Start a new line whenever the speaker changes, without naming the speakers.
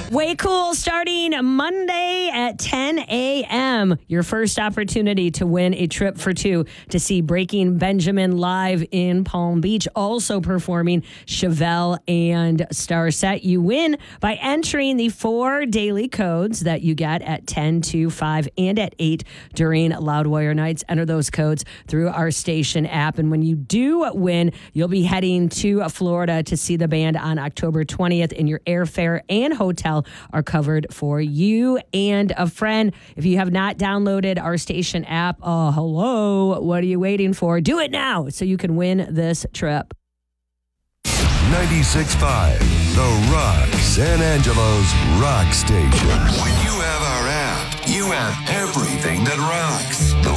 Way Cool starting Monday at 10 a.m. Your first opportunity to win a trip for two to see Breaking Benjamin live in Palm Beach. Also performing Chevelle and Starset. You win by entering the 4 daily codes that you get at 10, 2, 5, and at 8 during Loudwire nights. Enter those codes through our station app. And when you do win, you'll be heading to Florida to see the band on October 20th, and your airfare and hotel are covered for you and a friend. If you have not downloaded our station app, oh, hello, what are you waiting for? Do it now so you can win this trip.
96.5, The Rock, San Angelo's rock station. When you have our app, you have everything that rocks. The